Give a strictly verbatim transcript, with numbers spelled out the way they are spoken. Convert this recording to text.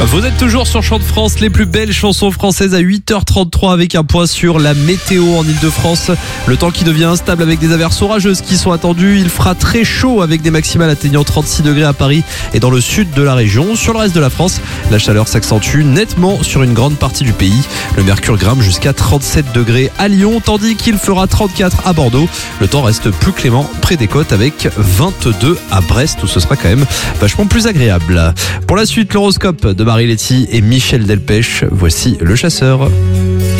Vous êtes toujours sur Chant de France, les plus belles chansons françaises à huit heures trente-trois avec un point sur la météo en Ile-de-France. Le temps qui devient instable avec des averses orageuses qui sont attendues. Il fera très chaud avec des maximales atteignant trente-six degrés à Paris et dans le sud de la région. Sur le reste de la France, la chaleur s'accentue nettement sur une grande partie du pays. Le mercure grimpe jusqu'à trente-sept degrés à Lyon, tandis qu'il fera trente-quatre à Bordeaux. Le temps reste plus clément près des côtes avec vingt-deux à Brest où ce sera quand même vachement plus agréable. Pour la suite, l'horoscope de Marie Letty et Michel Delpech. Voici Le Chasseur.